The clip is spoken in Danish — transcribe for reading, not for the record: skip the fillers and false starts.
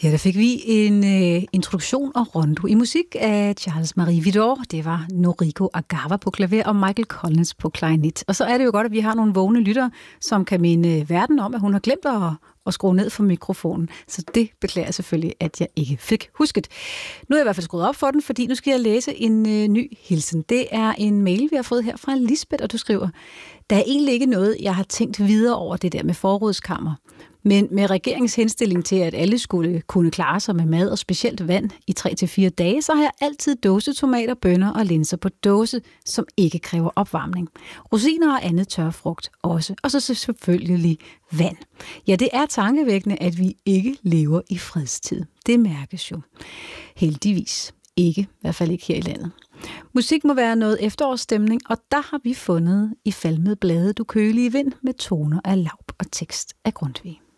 Ja, der fik vi en introduktion og rondo i musik af Charles Marie Widor. Det var Noriko Agawa på klaver og Michael Collins på klarinet. Og så er det jo godt, at vi har nogle vågne lyttere, som kan minde verden om, at hun har glemt at skrue ned for mikrofonen. Så det beklager jeg selvfølgelig, at jeg ikke fik husket. Nu er jeg i hvert fald skruet op for den, fordi nu skal jeg læse en ny hilsen. Det er en mail, vi har fået her fra Lisbeth, og du skriver: der er egentlig ikke noget, jeg har tænkt videre over det der med forrådskammer. Men med regeringens henstilling til, at alle skulle kunne klare sig med mad og specielt vand i 3-4 dage, så har jeg altid dåsetomater, bønner og linser på dåse, som ikke kræver opvarmning. Rosiner og andet tørfrugt også, og så selvfølgelig vand. Ja, det er tankevækkende, at vi ikke lever i fredstid. Det mærkes jo heldigvis ikke, i hvert fald ikke her i landet. Musik må være noget efterårsstemning, og der har vi fundet i Falmede blade, du kølige vind, med toner af Laub og tekst af Grundtvig.